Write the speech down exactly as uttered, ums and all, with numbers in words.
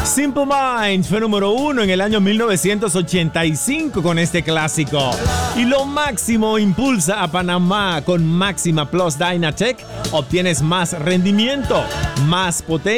Simple Minds fue número uno en el año mil novecientos ochenta y cinco con este clásico. Y lo máximo impulsa a Panamá. Con Máxima Plus Dynatec obtienes más rendimiento, más potencia